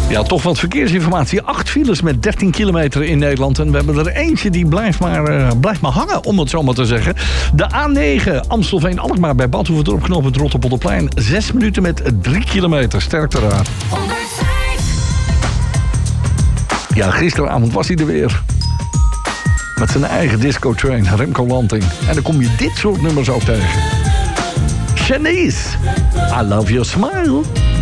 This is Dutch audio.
Ja, toch wat verkeersinformatie. 8 files met 13 kilometer in Nederland. En we hebben er eentje die blijft maar hangen, om het zo maar te zeggen. De A9 Amstelveen-Alkmaar bij Badhoevedorp, knooppunt Rotterpolderplein. 6 minuten met 3 kilometer. Sterkte eraan. Ja, gisteravond was hij er weer. Met zijn eigen disco-train, Remco Lanting. En dan kom je dit soort nummers ook tegen. Shanice, I love your smile.